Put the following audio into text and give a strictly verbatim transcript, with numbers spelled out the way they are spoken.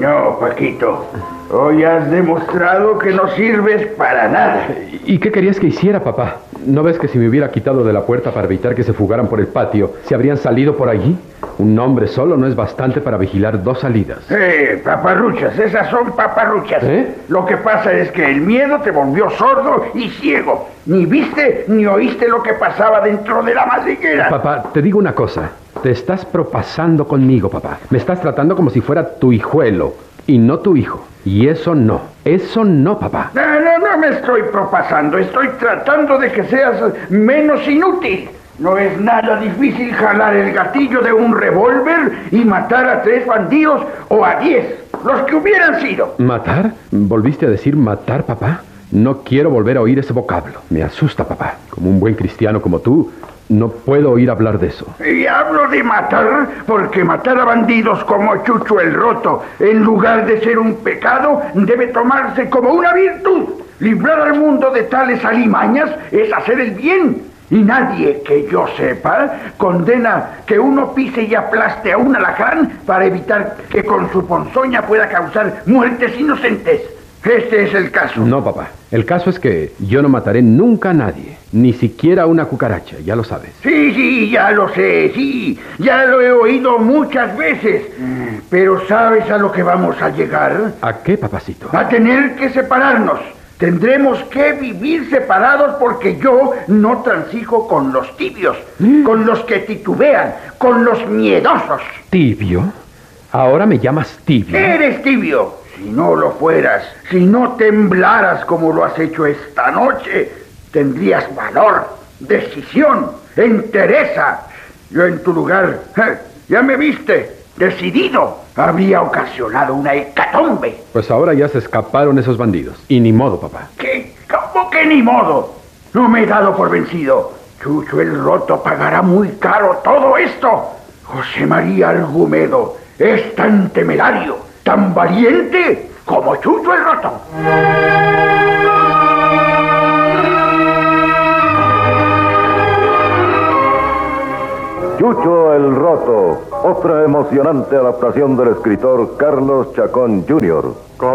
no, Paquito. Hoy has demostrado que no sirves para nada. ¿Y qué querías que hiciera, papá? ¿No ves que si me hubiera quitado de la puerta para evitar que se fugaran por el patio, se habrían salido por allí? Un hombre solo no es bastante para vigilar dos salidas. Eh, paparruchas, esas son paparruchas. ¿Eh? Lo que pasa es que el miedo te volvió sordo y ciego. Ni viste ni oíste lo que pasaba dentro de la madriguera. Papá, te digo una cosa. Te estás propasando conmigo, papá. Me estás tratando como si fuera tu hijuelo y no tu hijo. Y eso no. Eso no, papá. No, no, no me estoy propasando. Estoy tratando de que seas menos inútil. No es nada difícil jalar el gatillo de un revólver y matar a tres bandidos o a diez, los que hubieran sido. ¿Matar? ¿Volviste a decir matar, papá? No quiero volver a oír ese vocablo. Me asusta, papá. Como un buen cristiano como tú, no puedo oír hablar de eso. Y hablo de matar porque matar a bandidos como Chucho el Roto, en lugar de ser un pecado, debe tomarse como una virtud. Librar al mundo de tales alimañas es hacer el bien. Y nadie, que yo sepa, condena que uno pise y aplaste a un alacrán para evitar que con su ponzoña pueda causar muertes inocentes. Este es el caso. No, papá. El caso es que yo no mataré nunca a nadie. Ni siquiera a una cucaracha, ya lo sabes. Sí, sí, ya lo sé, sí. Ya lo he oído muchas veces. Pero ¿sabes a lo que vamos a llegar? ¿A qué, papacito? A tener que separarnos. Tendremos que vivir separados porque yo no transijo con los tibios, ¿Mm? Con los que titubean, con los miedosos. ¿Tibio? ¿Ahora me llamas tibio? Eres tibio. Si no lo fueras, si no temblaras como lo has hecho esta noche, tendrías valor, decisión, entereza. Yo en tu lugar, ¿eh? Ya me viste, decidido. Habría ocasionado una hecatombe. Pues ahora ya se escaparon esos bandidos. Y ni modo, papá. ¿Qué? ¿Cómo que ni modo? No me he dado por vencido. Chucho el Roto pagará muy caro todo esto. José María Argumedo es tan temerario, tan valiente como Chucho el Roto. Chucho el Roto, otra emocionante adaptación del escritor Carlos Chacón junior